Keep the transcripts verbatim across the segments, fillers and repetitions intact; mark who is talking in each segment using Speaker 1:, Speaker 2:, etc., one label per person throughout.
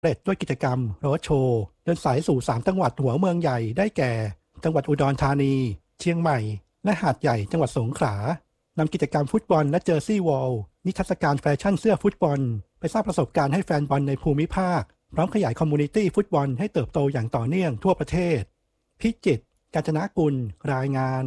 Speaker 1: เร็จด้วยกิจกรรมโรดโชว์เดินสายสู่สามจังหวัดหัวเมืองใหญ่ได้แก่จังหวัดอุดรธานีเชียงใหม่และหาดใหญ่จังหวัดสงขลานำกิจกรรมฟุตบอลและเจอร์ซี่วอลนิทรรศการแฟชั่นเสื้อฟุตบอลไปสร้างประสบการณ์ให้แฟนบอลในภูมิภาคพร้อมขยายคอมมูนิตี้ฟุตบอลให้เติบโตอย่างต่อเนื่องทั่วประเทศพิจิตรกาญจนกุลรายงาน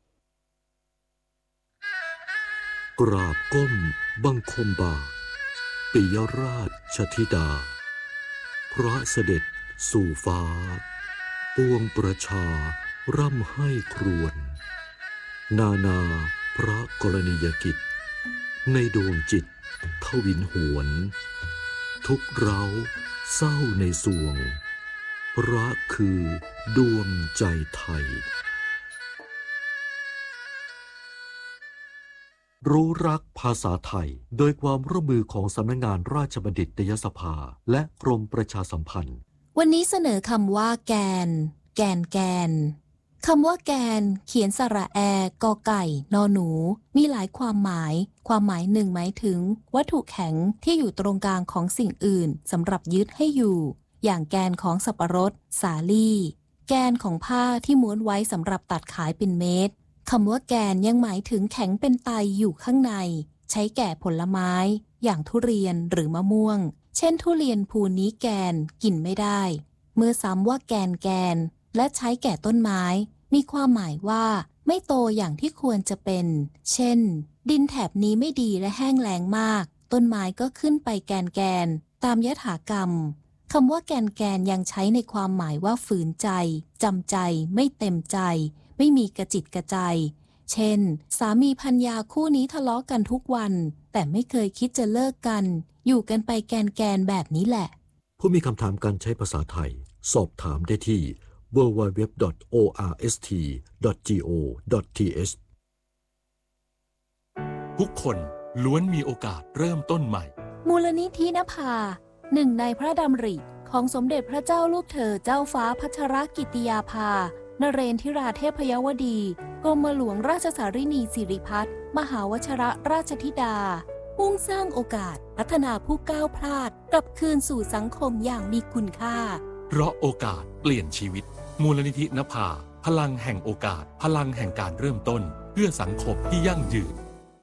Speaker 2: กราบก้มบังคมบาทปิยราชธิดาพระเสด็จสู่ฟ้าปวงประชาร่ำให้ครวญนานาพระกรณียกิจในดวงจิตทวินหวนทุกเร้าเศร้าในสวงพระคือดวงใจไทยรู้รักภาษาไทยโดยความร่วมมือของสำนักงานราชบัณฑิตยสภาและกรมประชาสัมพันธ์
Speaker 3: วันนี้เสนอคำว่าแกนแกนแกนคำว่าแกนเขียนสระแอกอไก่นอหนูมีหลายความหมายความหมายหนึ่งหมายถึงวัตถุแข็งที่อยู่ตรงกลางของสิ่งอื่นสำหรับยึดให้อยู่อย่างแกนของสับปะรดสาลี่แกนของผ้าที่ม้วนไว้สำหรับตัดขายเป็นเม็ดคำว่าแกนยังหมายถึงแข็งเป็นไตอยู่ข้างในใช้แก่ผลไม้อย่างทุเรียนหรือมะม่วงเช่นทุเรียนภูนี้แกนกินไม่ได้เมื่อซ้ำว่าแกนแกนและใช้แก่ต้นไม้มีความหมายว่าไม่โตอย่างที่ควรจะเป็นเช่นดินแถบนี้ไม่ดีและแห้งแล้งมากต้นไม้ก็ขึ้นไปแกนแกนตามยถากรรมคำว่าแกนแกนยังใช้ในความหมายว่าฝืนใจจำใจไม่เต็มใจไม่มีกระจิตกระใจเช่นสามีภรรยาคู่นี้ทะเลาะกันทุกวันแต่ไม่เคยคิดจะเลิกกันอยู่กันไปแกนแกนแบบนี้แหละ
Speaker 2: ผู้มีคำถามการใช้ภาษาไทยสอบถามได้ที่ ดับเบิลยู ดับเบิลยู ดับเบิลยู ดอท โอ อาร์ เอส ที ดอท จี โอ ดอท ที เอช
Speaker 4: ทุกคนล้วนมีโอกาสเริ่มต้นใหม่
Speaker 3: มูลนิธินภาหนึ่งในพระดำริของสมเด็จพระเจ้าลูกเธอเจ้าฟ้าพัชรกิติยาภานเรนทิราเทพยวดีกรมหลวงราชสารินีสิริพัฒน์มหาวชิรราชธิดามุ่งสร้างโอกาสพัฒนาผู้ก้าวพลาดกลับคืนสู่สังคมอย่างมีคุณค่า
Speaker 4: เพราะโอกาสเปลี่ยนชีวิตมูลนิธินภาพลังแห่งโอกาสพลังแห่งการเริ่มต้นเพื่อสังคมที่ยั่งยืน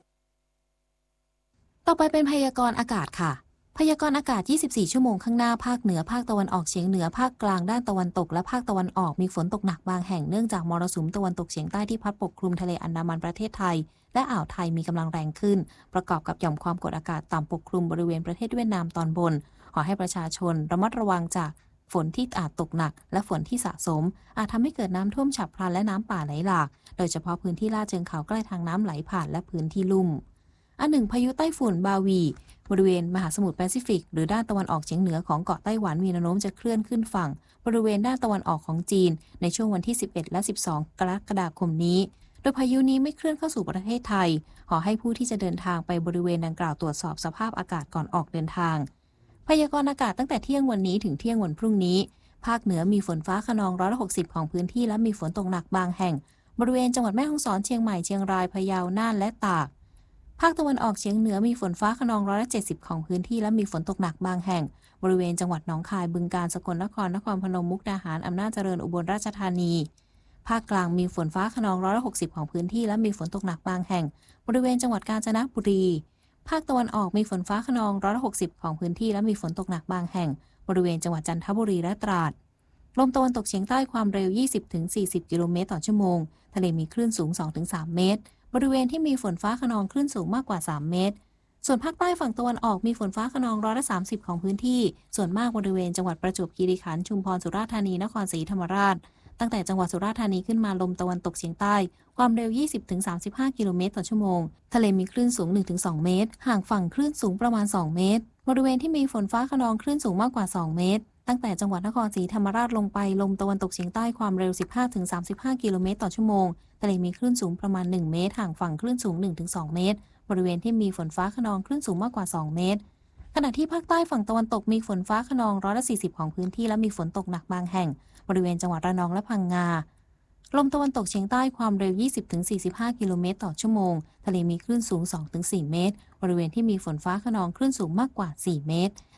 Speaker 3: ต่อไปเป็นพยากรณ์อากาศค่ะพยากรณ์อากาศยี่สิบสี่ชั่วโมงข้างหน้าภาคเหนือภาคตะวันออกเฉียงเหนือภาคกลางด้านตะวันตกและภาคตะวันออกมีฝนตกหนักบางแห่งเนื่องจากมรสุมตะวันตกเฉียงใต้ที่พัดปกคลุมทะเลอันดามันประเทศไทยและอ่าวไทยมีกำลังแรงขึ้นประกอบกับหย่อมความกดอากาศต่ำปกคลุมบริเวณประเทศเวียดนามตอนบนขอให้ประชาชนระมัดระวังจากฝนที่อาจตกหนักและฝนที่สะสมอาจทำให้เกิดน้ำท่วมฉับพลันและน้ำป่าไหลหลากโดยเฉพาะพื้นที่ลาดเชิงเขาใกล้ทางน้ำไหลผ่านและพื้นที่ลุ่มอันหนึ่งพายุไต้ฝุ่นบาวีบริเวณมหาสมุทรแปซิฟิกหรือด้านตะวันออกเฉียงเหนือของเกาะไต้หวันมีแนวโน้มจะเคลื่อนขึ้นฝั่งบริเวณด้านตะวันออกของจีนในช่วงวันที่สิบเอ็ดและสิบสองกรกฎาคมนี้โดยพายุนี้ไม่เคลื่อนเข้าสู่ประเทศไทยขอให้ผู้ที่จะเดินทางไปบริเวณดังกล่าวตรวจสอบสภาพอากาศก่อนออกเดินทางพยากรณ์อากาศตั้งแต่เที่ยงวันนี้ถึงเที่ยงวันพรุ่งนี้ภาคเหนือมีฝนฟ้าคะนองร้อยละหกสิบของพื้นที่และมีฝนตกหนักบางแห่งบริเวณจังหวัดแม่ฮ่องสอนเชียงใหม่เชียงรายพะเยาน่านและตากภาคตะวันออกเฉียงเหนือมีฝนฟ้าคะนองร้อยละเจ็ดสิบของพื้นที่และมีฝนตกหนักบางแห่งบริเวณจังหวัดหนองคายบึงกาฬสกลนครนครพนมมุกดาหารอำนาจเจริญอุบลราชธานีภาคกลางมีฝนฟ้าคะนองร้อยละหกสิบของพื้นที่และมีฝนตกหนักบางแห่งบริเวณจังหวัดกาญจนบุรีภาคตะวันออกมีฝนฟ้าคะนองร้อยละหกสิบของพื้นที่และมีฝนตกหนักบางแห่งบริเวณจังหวัดจันทบุรีและตราดลมตะวันตกเฉียงใต้ความเร็ว ยี่สิบถึงสี่สิบ กิโลเมตรต่อชั่วโมงทะเลมีคลื่นสูง สองถึงสาม เมตรบริเวณที่มีฝนฟ้าคะนองคลื่นสูงมากกว่าสามเมตรส่วนภาคใต้ฝั่งตะวันออกมีฝนฟ้าคะนองร้อยละสามสิบของพื้นที่ส่วนมากบริเวณจังหวัดประจวบคีรีขันธ์ชุมพรสุราษฎร์ธานีนครศรีธรรมราชตั้งแต่จังหวัดสุราษฎร์ธานีขึ้นมาลมตะวันตกเฉียงใต้ความเร็ว ยี่สิบถึงสามสิบห้า กิโลเมตรต่อชั่วโมงทะเลมีคลื่นสูง หนึ่งถึงสอง เมตรห่างฝั่งคลื่นสูงประมาณสองเมตรบริเวณที่มีฝนฟ้าคะนองคลื่นสูงมากกว่าสองเมตรตั้งแต่จังหวัดนครศรีธรรมราชลงไปลมตะวันตกเฉียงใต้ความเร็ว สิบห้าถึงสามสิบห้า กิโลเมตรต่อชั่วโมงทะเลมีคลื่นสูงประมาณหนึ่งเมตรห่างฝั่งคลื่นสูง หนึ่งถึงสอง เมตรบริเวณที่มีฝนฟ้าคะนองคลื่นสูงมากกว่าสองเมตรขณะที่ภาคใต้ฝั่งตะวันตกมีฝนฟ้าคะนองร้อยละสี่สิบของพื้นที่และมีฝนตกหนักบางแห่งบริเวณจังหวัดระนองและพังงาลมตะวันตกเฉียงใต้ความเร็ว ยี่สิบถึงสี่สิบห้า กิโลเมตรต่อชั่วโมงทะเลมีคลื่นสูง สองถึงสี่ เมตรบริเวณที่มีฝนฟ้าคะนองคลื่นสูงมากกว่าสี่เมตร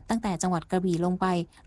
Speaker 3: ตั้งแต่จังหวัดกระบี่ลงไป